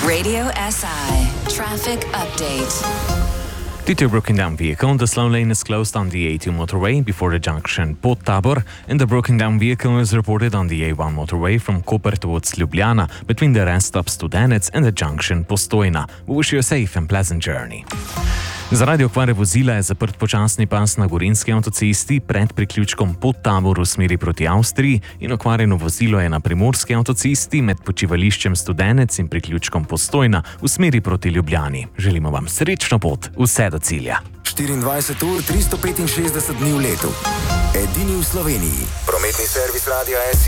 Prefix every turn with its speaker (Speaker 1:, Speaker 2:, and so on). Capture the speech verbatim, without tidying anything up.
Speaker 1: Radio S I traffic update.
Speaker 2: Due to a broken down vehicle, the slow lane is closed on the A two motorway before the junction Podtabor, and the broken down vehicle is reported on the A one motorway from Koper towards Ljubljana between the rest stop Studenec and the junction Postojna. We wish you a safe and pleasant journey. Zaradi okvare vozila je zaprt počasni pas na Gorenjski avtocesti pred priključkom Podtabor v smeri proti Avstriji in okvarjeno vozilo je na Primorski avtocesti med počivališčem Studenec in priključkom Postojna v smeri proti Ljubljani. Želimo vam srečno pot, vse do cilja.
Speaker 3: štiriindvajset ur, tristo petinšestdeset dni v letu. Edini v Sloveniji. Prometni servis Radia S I.